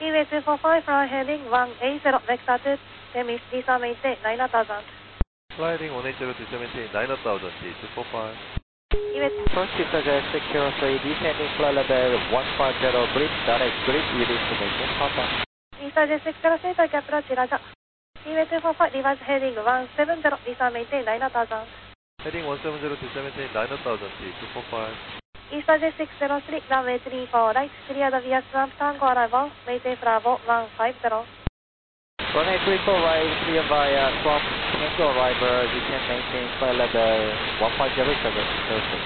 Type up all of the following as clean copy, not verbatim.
EWAY 245, fly heading 180, vector 2, Temis, Lisa maintain 9000. Fly heading 180 to maintain 9000, T245. EWAY First suggest 603, descending flight level 150, bridge, direct bridge with information, contact. Lisa J603, take approach, Raja. EWAY 245, reverse heading 170, Lisa maintain 9000. Heading 170 to maintain 9000, T245. Lisa J603, runway 34 right, clear the via swamp, tango arrival, maintain Bravo 150. Runway 34 right, clear via swamp, tango arrival, descend maintain flight level 150, service.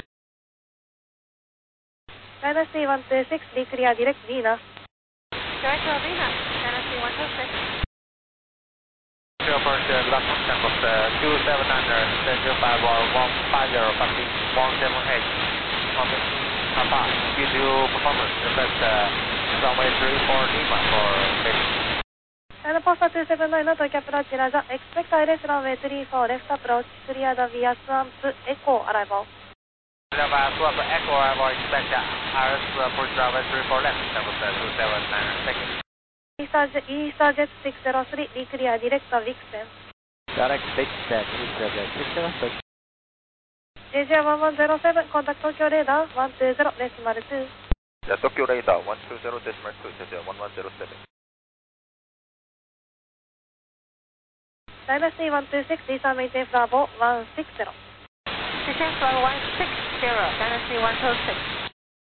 Dynasty 126, be clear direct Venus. Direct Venus, Dynasty 126. First, left tempo 279, 05 or 150, passing 178. Papa, give you performance, request runway 34 Lima for heading. And Posta 279, take approach, Raja. Expect ILS runway 34 left approach, clear the via swamp, echo arrival. Via swamp, echo arrival, expect ILS approach runway 34 left, tempo 279, thank you. Easter Jet 603, be clear direct Vixen. Direct Vixen, Easter Jet 603. JJ1107, contact Tokyo radar 120 decimal 2. Tokyo radar 120 decimal 2, JJ1107. Dynasty 126, Lisa maintain Bravo 160. Descend flight 160, Dynasty 126.